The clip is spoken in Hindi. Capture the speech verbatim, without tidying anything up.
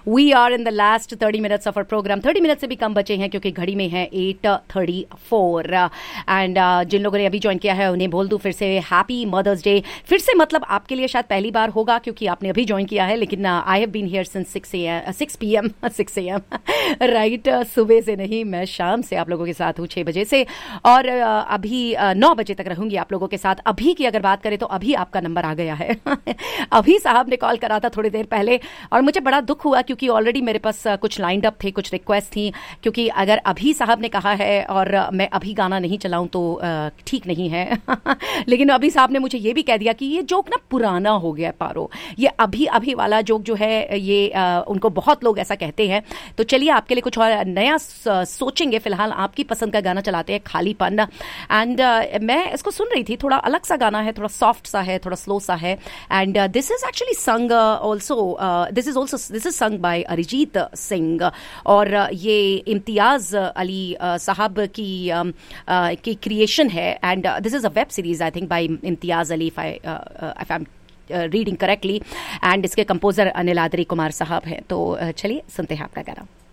We are in the last thirty minutes of our programme. Thirty minute से भी कम बचे हैं क्योंकि घड़ी में है एट थर्टी फोर. एंड जिन लोगों ने अभी ज्वाइन किया है उन्हें बोल दूं फिर से हैप्पी मदर्स डे. फिर से मतलब आपके लिए शायद पहली बार होगा क्योंकि आपने अभी ज्वाइन किया है, लेकिन I have been here since six six P M six A M right. सुबह से नहीं, मैं शाम से आप लोगों के साथ हूँ छः बजे से, और uh, अभी नौ uh, बजे तक रहूंगी आप लोगों के साथ. अभी की अगर बात करें तो अभी आपका नंबर आ गया है. अभी साहब ने कॉल करा था थोड़ी देर पहले और मुझे बड़ा दुख हुआ क्योंकि ऑलरेडी मेरे पास कुछ लाइंड अप थे, कुछ रिक्वेस्ट थी. क्योंकि अगर अभी साहब ने कहा है और मैं अभी गाना नहीं चलाऊं तो ठीक नहीं है. लेकिन अभी साहब ने मुझे ये भी कह दिया कि ये जोक ना पुराना हो गया है पारो, ये अभी अभी वाला जोक जो है ये आ, उनको बहुत लोग ऐसा कहते हैं. तो चलिए आपके लिए कुछ और नया सोचेंगे. फिलहाल आपकी पसंद का गाना चलाते हैं, खालीपन. एंड uh, मैं इसको सुन रही थी, थोड़ा अलग सा गाना है, थोड़ा सॉफ्ट सा है, थोड़ा स्लो सा है. एंड दिस इज एक्चुअली संग also this is also this is sung by Arijit Singh. और uh, ये इम्तियाज अली uh, साहब की um, uh, की क्रिएशन है. And this is a web series I think by Imtiaz Ali, if I if I am reading correctly. And इसके कंपोजर अनिल आदरी कुमार साहब हैं. तो uh, चलिए सुनते हैं आपका गाना.